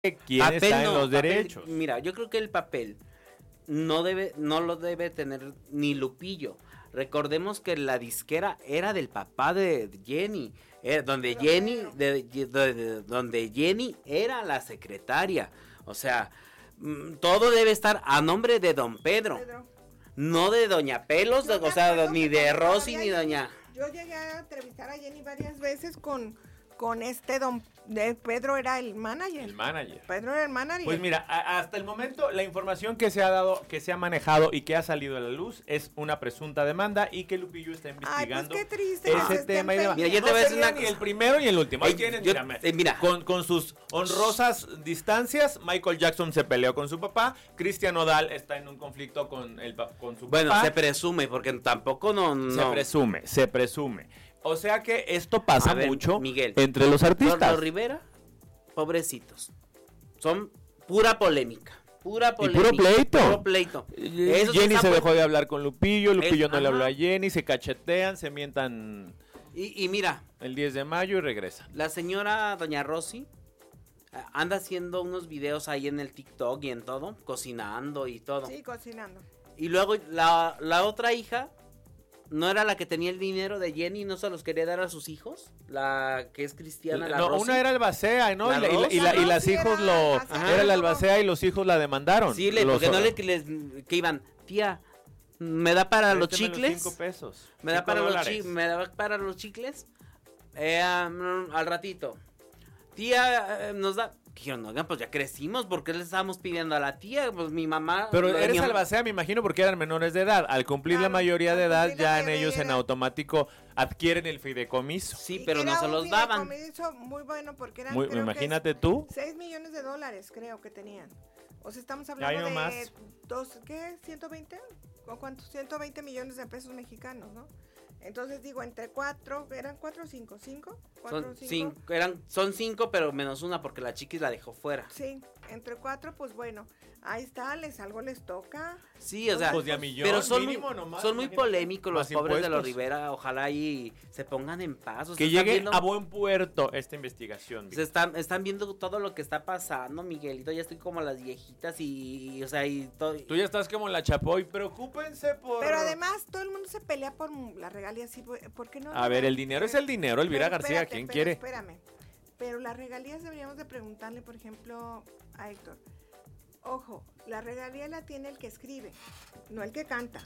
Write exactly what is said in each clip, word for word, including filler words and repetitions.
quién papel está no, en los papel, derechos. Mira, yo creo que el papel no debe, no lo debe tener ni Lupillo. Recordemos que la disquera era del papá de Jenny, eh, donde Pero Jenny, bueno. de, de- de- donde Jenny era la secretaria. O sea, mm, todo debe estar a nombre de Don Pedro, Pedro. no de Doña Pelos, Yo de- me o sea, acuerdo ni que de cuando Rosy todavía ni Doña. Yo llegué a entrevistar a Jenny varias veces con, con este don de Pedro, era el manager. El manager. Pedro era el manager. Pues mira, a- hasta el momento la información que se ha dado, que se ha manejado y que ha salido a la luz es una presunta demanda y que Lupillo está Ay, investigando pues qué triste que se ese estén tema y demás. Mira, yo te No voy a decir sería una ni cosa. el primero ni el último. Ahí Ay, tienen, yo- mírame, eh, mira. con, con sus honrosas distancias, Michael Jackson se peleó con su papá, Cristian Nodal está en un conflicto con, el, pa- con su Bueno, papá. se presume, porque tampoco no... no. Se presume, se presume. O sea que esto pasa A ver, mucho Miguel, entre los artistas. Gordo Rivera, pobrecitos. Son pura polémica. Pura Y polémica. puro pleito. Puro pleito. Eh, Eso Jenny está se pu- dejó de hablar con Lupillo, Lupillo Es- no le habló ajá. a Jenny, se cachetean, se mientan Y, y mira, el diez de mayo y regresan. la señora Doña Rosy eh, anda haciendo unos videos ahí en el TikTok y en todo, cocinando y todo. Sí, cocinando. Y luego la, la otra hija, ¿no era la que tenía el dinero de Jenny y no se los quería dar a sus hijos? La que es cristiana, la No, Rosy. una era albacea, ¿no? La y, la- y la- y la- y Rosa. las Sí, hijos era lo... albacea. Era la Ajá. albacea y los hijos la demandaron. Sí, le, Los- porque no le que les que iban, tía, me da para los Présteme chicles. cinco pesos. Me da cinco para los dólares. chi- me da para los chicles. Eh, um, al ratito. Tía, eh, nos da. Dijeron, oigan, pues ya crecimos, ¿por qué le estábamos pidiendo a la tía? Pues mi mamá. Pero la- eres mi mamá- albacea, me imagino, porque eran menores de edad. Al cumplir la Claro, mayoría de al edad, cumplir la ya en mayoría ellos de en edad. automático adquieren el fideicomiso. Sí, Y pero que no era se un los daban. fideicomiso muy bueno porque eran, Muy- creo que imagínate tú. seis millones de dólares creo que tenían. O sea, estamos Ya hablando hay de nomás. dos, ¿qué? ¿ciento veinte? ¿O cuántos? ciento veinte millones de pesos mexicanos, ¿no? Entonces digo, entre cuatro, ¿eran cuatro o cinco? ¿Cinco? ¿Cuatro Son o cinco? cinco, eran, son cinco, pero menos una porque la chiquis la dejó fuera. Sí, entre cuatro, pues bueno, ahí está, les algo les toca. Sí, o sea, Pues de a millón, pero son mínimo muy, nomás, son muy imagínate. polémicos los Más pobres de los impuestos. Rivera. Ojalá y se pongan en paz. o sea, Que están llegue viendo- a buen puerto esta investigación. Se están, están viendo todo lo que está pasando, Miguelito. Ya estoy como las viejitas y, y, o sea, y todo. Tú ya estás como la Chapoy, preocúpense por... Pero además todo el mundo se pelea por la regalía, sí, ¿por qué no? A ver, el dinero es el dinero, Elvira Pero García, espérate, ¿quién pero quiere? Espérame, pero las regalías deberíamos de preguntarle, por ejemplo, a Héctor. Ojo, la regalía la tiene el que escribe, no el que canta.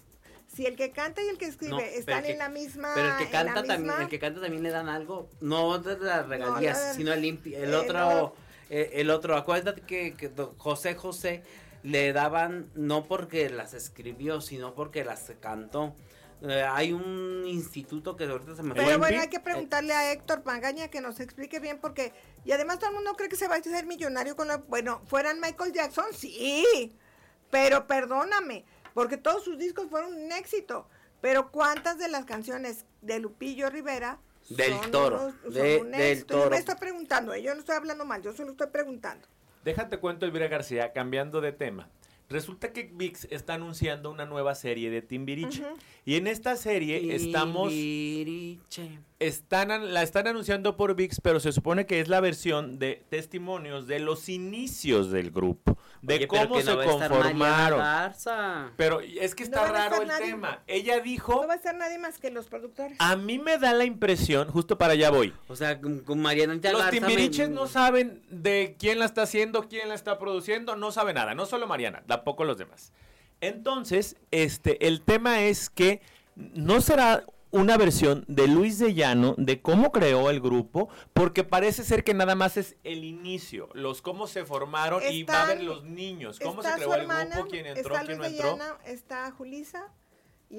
Si el que canta y el que escribe No, pero están el que- en la misma... Pero el que en la canta también, misma- el que canta también le dan algo, no de las regalías, No, la- sino el, limpi- el eh, otro, no. eh, el otro, acuérdate que, que do- José José le daban no porque las escribió, sino porque las cantó. Eh, hay un instituto que ahorita se me Pero fue. bueno, hay que preguntarle a Héctor Magaña que nos explique bien porque... Y además todo el mundo cree que se va a hacer millonario con la... Bueno, ¿fueran Michael Jackson? Sí, pero perdóname, porque todos sus discos fueron un éxito. Pero ¿cuántas de las canciones de Lupillo Rivera Del son Toro, unos- son de- un del éxito? Yo Toro. me estoy preguntando, eh, yo no estoy hablando mal, yo solo estoy preguntando. Déjate cuento, Elvira García, cambiando de tema. Resulta que ViX está anunciando una nueva serie de Timbiriche. Ujú. Y en esta serie estamos... Timbiriche. Están, an- la están anunciando por ViX, pero se supone que es la versión de testimonios de los inicios del grupo, de Oye, pero cómo que se no va a estar Mariana conformaron. Garza. Pero es que No está van a raro estar el nadie. tema. Ella dijo, No va a ser nadie más que los productores. a mí me da la impresión, justo para allá voy, O sea, con, con Mariana los Garza. Timbiriches me- no saben de quién la está haciendo, quién la está produciendo, no sabe nada, no solo Mariana, tampoco los demás. Entonces, este, el tema es que no será una versión de Luis de Llano de cómo creó el grupo, porque parece ser que nada más es el inicio, los cómo se formaron y va a ver Están- los niños, cómo se Está creó su el hermana, grupo, quién entró, está quién no Luis de entró. Llana, está Julisa y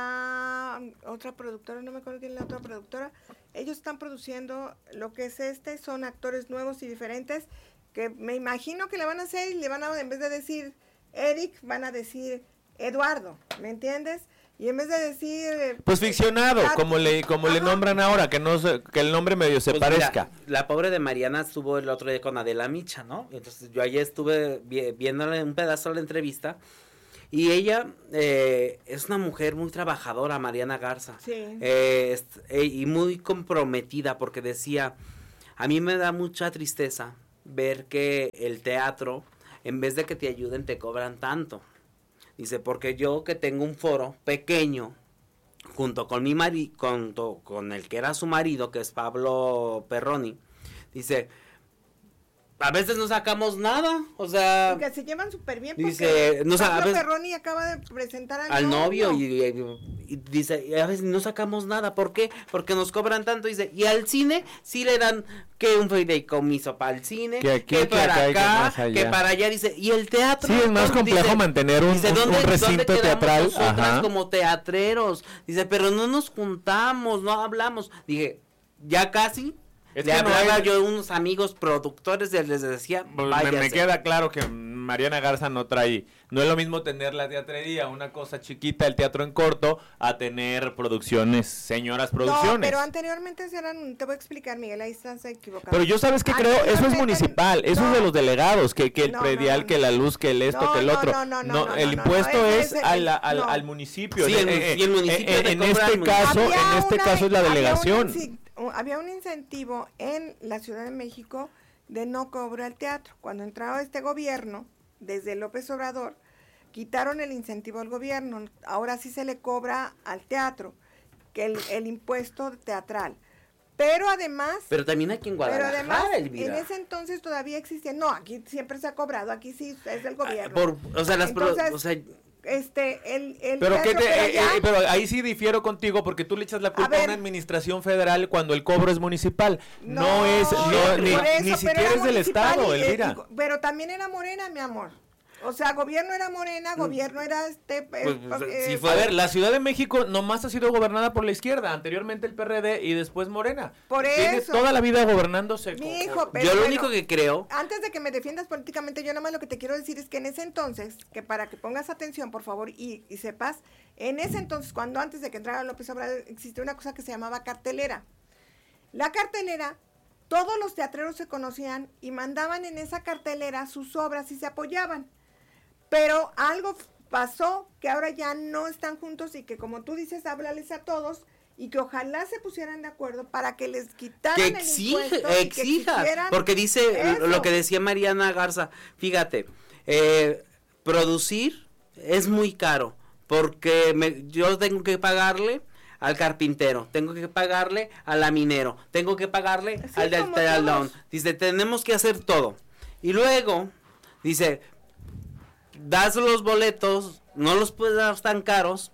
está mm, otra productora, no me acuerdo quién es la otra productora. Ellos están produciendo lo que es este, son actores nuevos y diferentes que me imagino que le van a hacer y le van a, en vez de decir Eric, van a decir Eduardo, ¿me entiendes? Y en vez de decir... eh, Pues ficcionado, Kat- como le como le Ajá. nombran ahora, que no se- que el nombre medio se Pues mira, parezca. la pobre de Mariana estuvo el otro día con Adela Micha, ¿no? Entonces yo ayer estuve vi- viéndole un pedazo de la entrevista y ella eh, es una mujer muy trabajadora, Mariana Garza. Sí. Eh, es- eh, y muy comprometida porque decía, a mí me da mucha tristeza ver que el teatro, en vez de que te ayuden, te cobran tanto. Dice, porque yo que tengo un foro pequeño, junto con mi marido, con, con el que era su marido, que es Pablo Perroni, dice, a veces no sacamos nada, o sea... Porque se llevan súper bien, dice, no, Pablo a veces, Perroni acaba de presentar al, al novio, novio. Y, y, y dice, a veces no sacamos nada, ¿por qué? Porque nos cobran tanto, dice, y al cine sí le dan que un fideicomiso para el cine, que, aquí, que para que acá, acá, que, que para allá, dice, y el teatro... Sí, es más complejo dice, mantener un, dice, un, ¿dónde, un recinto ¿dónde teatral. Nosotras Ajá. como teatreros, dice, pero no nos juntamos, no hablamos, dije, ya casi... Es Le que no hablaba hay- yo a unos amigos productores, les les decía, Pues me, váyase. me queda claro que Mariana Garza no trae, no es lo mismo tener la teatrería, una cosa chiquita, el teatro en corto, a tener producciones, señoras producciones. No, pero anteriormente eran, te voy a explicar, Miguel, ahí estás equivocado. Pero yo sabes que creo, eso es Anteriormente- municipal, eso no. es de los delegados, que, que el No, predial, no, no, que la luz, que el esto, No, que el no, otro. no, no, no, no, el no, impuesto no, es ese- ese- al, al, no. al municipio. Sí, Eh, el- eh, y el municipio eh, te en cobra este al municipio. caso, Había en este una- caso es la había un delegación. inci- Había un incentivo en la Ciudad de México de no cobrar al teatro. Cuando entraba este gobierno, desde López Obrador, quitaron el incentivo al gobierno. Ahora sí se le cobra al teatro, que el, el impuesto teatral. Pero además... Pero también aquí en Pero Guadalajara, además, Elvira. en ese entonces todavía existía... No, aquí siempre se ha cobrado, aquí sí es del gobierno. Por, o sea, las pro- Entonces, o sea, este, el, el Pero, teatro ¿qué te- que eh, allá- eh, pero ahí sí difiero contigo porque tú le echas la culpa a, ver. una administración federal cuando el cobro es municipal. No, No, es, no, ni, por eso, ni pero siquiera era es del municipal Estado, y- Elvira. y- pero también era Morena, mi amor. O sea, gobierno era Morena, gobierno era este... eh, Pues, pues, eh, sí fue- A ver, la Ciudad de México nomás ha sido gobernada por la izquierda, anteriormente el P R D y después Morena. Por Tiene eso. toda la vida gobernándose. Mi con- hijo, por- pero yo lo bueno, único que creo, Antes de que me defiendas políticamente, yo nada más lo que te quiero decir es que en ese entonces, que para que pongas atención, por favor, y, y sepas, en ese entonces, cuando antes de que entrara López Obrador, existía una cosa que se llamaba cartelera. La cartelera, todos los teatreros se conocían y mandaban en esa cartelera sus obras y se apoyaban. Pero algo pasó que ahora ya no están juntos y que, como tú dices, háblales a todos y que ojalá se pusieran de acuerdo para que les quitaran que el exige, impuesto y que exija, exigieran porque dice eso. lo que decía Mariana Garza, fíjate, eh, producir es muy caro, porque me, yo tengo que pagarle al carpintero, tengo que pagarle al laminero, tengo que pagarle Sí, al del como telón, todos. dice, tenemos que hacer todo, y luego, dice, das los boletos, no los puedes dar tan caros,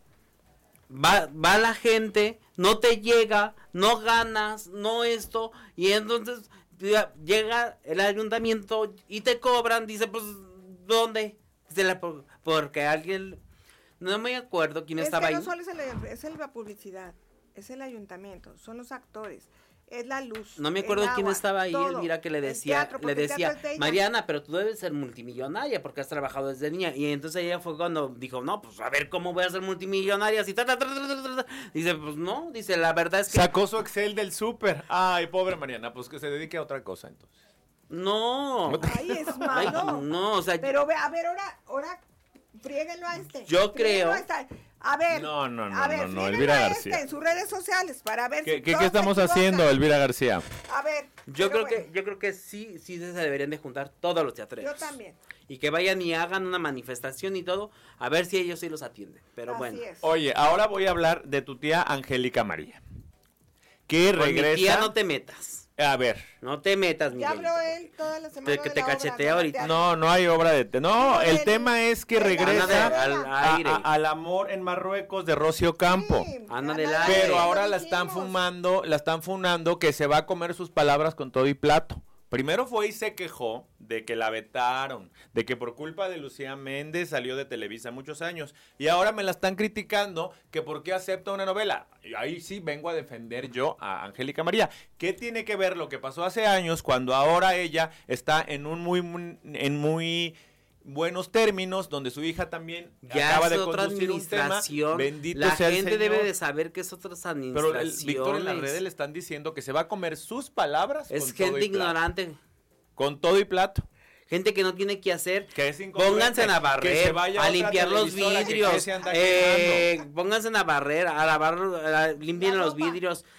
va, va la gente, no te llega, no ganas, no esto, y entonces ya llega el ayuntamiento y te cobran, dice, pues, ¿dónde? Dice la, por- porque alguien, no me acuerdo quién Es estaba que ahí. no solo es, el, es el- la publicidad, es el ayuntamiento, son los actores, es la luz. No me el acuerdo quién agua, estaba ahí, todo. Elvira, que le El decía, teatro, le porque el decía, teatro es de ella. Mariana, pero tú debes ser multimillonaria porque has trabajado desde niña. Y entonces ella fue cuando dijo, no, pues a ver cómo voy a ser multimillonaria. Así, ta, ta, ta, ta, ta, ta. Dice, pues no, dice, la verdad es que Sacó su Excel del súper. Ay, pobre Mariana, pues que se dedique a otra cosa entonces. no. Ay, es Ay, malo. no, o sea, Pero ve, a ver, ahora, ahora, fríguenlo a este. Yo fríguenlo creo- a esta. A ver, No, no, no, a ver, no, no, fríguenlo Elvira a García. este en sus redes sociales para ver ¿Qué, si qué, todos qué se estamos equivocan. haciendo, Elvira García? A ver. yo pero creo que, bueno, yo creo que sí, sí se deberían de juntar todos los teatreros. Yo también. Y que vayan y hagan una manifestación y todo, a ver si ellos sí los atienden. Pero Así bueno. es. Oye, ahora voy a hablar de tu tía Angélica María. Que Con regresa. mi tía no te metas. A ver. No te metas, Ya Miguelito. habló él toda la semana. Te- que de te la obra, cachetea ¿no? ahorita. Ya- No, no hay obra de... te- No, el del- tema es que de la- regresa Ana de- al a- aire. a- al amor en Marruecos de Rocío Campo. Sí, Ana ya del nada, aire. Pero ya ahora lo la están dijimos. fumando, la están funando que se va a comer sus palabras con todo y plato. Primero fue y se quejó de que la vetaron, de que por culpa de Lucía Méndez salió de Televisa muchos años. Y ahora me la están criticando que por qué acepta una novela. Y ahí sí vengo a defender yo a Angélica María. ¿Qué tiene que ver lo que pasó hace años cuando ahora ella está en un muy, muy- en muy buenos términos, donde su hija también Ya acaba es de otra conducir un tema? administración. Bendito la sea el gente Señor. debe de saber que es otras Pero administraciones. el Víctor en las redes le están diciendo que se va a comer sus palabras Es con todo gente y plato. ignorante. Con todo y plato. Gente que no tiene que hacer. Que es incongruente. Pónganse a Que se barrer, vaya a otra limpiar los televisora que vidrios. se anda Eh, pónganse a barrer, a lavar, a- limpien La los ropa. vidrios.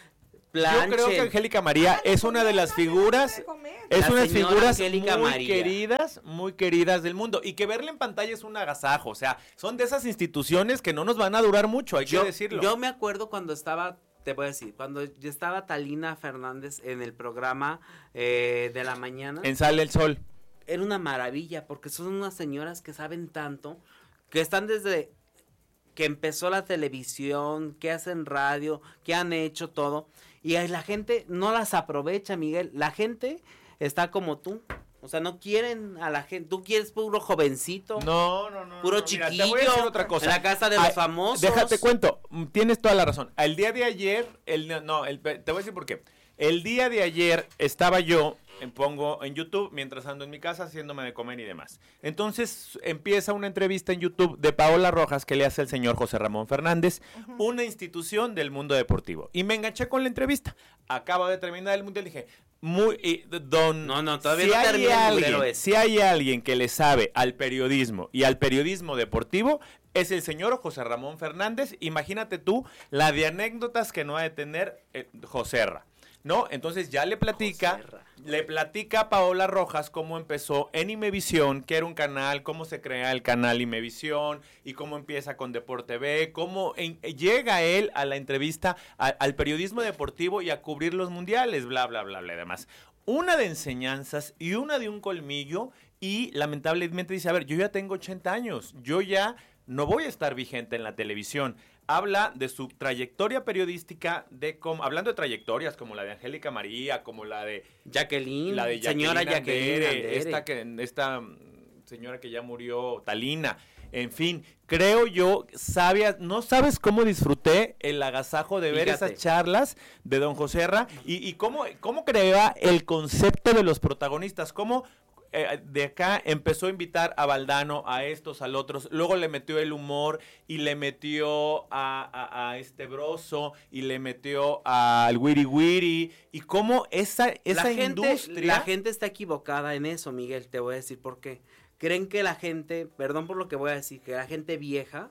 planchen. Yo creo que Angélica María Ah, es una de las figuras, es La una de las señora figuras Angélica muy María. queridas, muy queridas del mundo. Y que verla en pantalla es un agasajo. O sea, son de esas instituciones que no nos van a durar mucho, hay yo, que decirlo. Yo me acuerdo cuando estaba, te voy a decir, cuando yo estaba Talina Fernández en el programa eh, de la mañana. En Sale el Sol. Era una maravilla, porque son unas señoras que saben tanto, que están desde que empezó la televisión, que hacen radio, que han hecho todo, y ahí la gente no las aprovecha, Miguel. La gente está como tú, o sea, no quieren a la gente, tú quieres puro jovencito. No, no, no. Puro no, mira, chiquillo, te voy a decir otra cosa. en la casa de los Ay, famosos. Déjate cuento, mm, tienes toda la razón. El día de ayer, el, no, el, te voy a decir por qué. El día de ayer estaba yo, eh, pongo en YouTube, mientras ando en mi casa haciéndome de comer y demás. Entonces empieza una entrevista en YouTube de Paola Rojas que le hace el señor José Ramón Fernández, uh-huh. una institución del mundo deportivo. Y me enganché con la entrevista. Acaba de terminar el mundial, dije, muy, eh, don, no, no, todavía si no hay termina el alguien, ese. Si hay alguien que le sabe al periodismo y al periodismo deportivo, es el señor José Ramón Fernández. Imagínate tú la de anécdotas que no ha de tener eh, Joserra. ¿No? Entonces ya le platica, Joserra. le platica a Paola Rojas cómo empezó en Imevisión, que era un canal, cómo se crea el canal Imevisión y cómo empieza con Deporte V, cómo en, llega él a la entrevista a, al periodismo deportivo y a cubrir los mundiales, bla, bla, bla, bla, y demás. Una de enseñanzas y una de un colmillo y lamentablemente dice, a ver, yo ya tengo ochenta años, yo ya no voy a estar vigente en la televisión. Habla de su trayectoria periodística, de cómo, hablando de trayectorias como la de Angélica María, como la de Jacqueline, la de Jacqueline señora Andere, Jacqueline Andere. esta que esta señora que ya murió, Talina. En fin, creo yo, sabia, no sabes cómo disfruté el agasajo de ver Fíjate. esas charlas de don Joserra y, y cómo, cómo creaba el concepto de los protagonistas, cómo Eh, de acá empezó a invitar a Valdano, a estos, al otros, luego le metió el humor y le metió a, a, a este Broso y le metió al Wiri Wiri y cómo esa, esa la gente, industria... La gente está equivocada en eso, Miguel, te voy a decir por qué. Creen que la gente, perdón por lo que voy a decir, que la gente vieja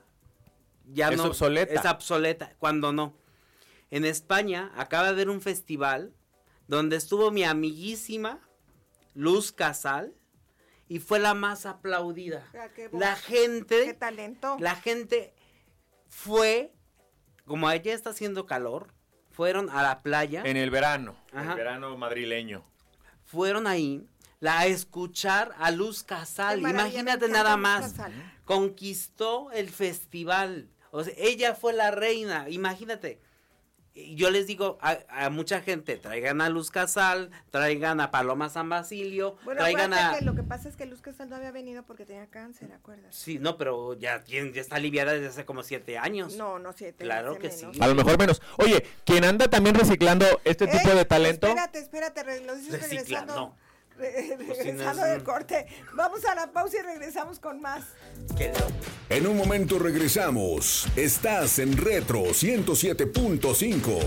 ya es no... obsoleta. Es obsoleta, cuando no. En España acaba de haber un festival donde estuvo mi amiguísima Luz Casal y fue la más aplaudida. Ah, qué la gente, qué talento. La gente fue, como allá está haciendo calor, fueron a la playa. En el verano, Ajá. el verano madrileño. Fueron ahí la, a escuchar a Luz Casal. Imagínate me nada Luz más. Casal. Conquistó el festival. O sea, ella fue la reina. Imagínate. Yo les digo a, a mucha gente, traigan a Luz Casal, traigan a Paloma San Basilio, bueno, traigan a... Que lo que pasa es que Luz Casal no había venido porque tenía cáncer, ¿acuerdas? Sí, no, pero ya, ya está aliviada desde hace como siete años. No, no siete. Claro que menos. sí. A lo mejor menos. Oye, quien anda también reciclando este Ey, tipo de talento... Espérate, espérate, re, lo dices Recicla, regresando. no. Re, Pues regresando si no es- del corte. Vamos a la pausa y regresamos con más. Que- En un momento regresamos. Estás en Retro ciento siete punto cinco.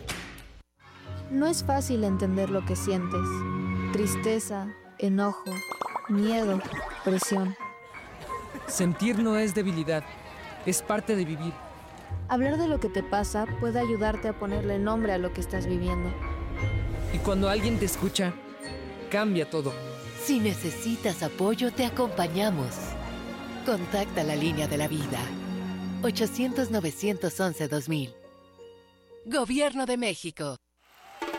No es fácil entender lo que sientes. Tristeza, enojo, miedo, presión. Sentir no es debilidad, es parte de vivir. Hablar de lo que te pasa puede ayudarte a ponerle nombre a lo que estás viviendo. Y cuando alguien te escucha, cambia todo. Si necesitas apoyo, te acompañamos. Contacta la línea de la vida. ochocientos, novecientos once, dos mil. Gobierno de México.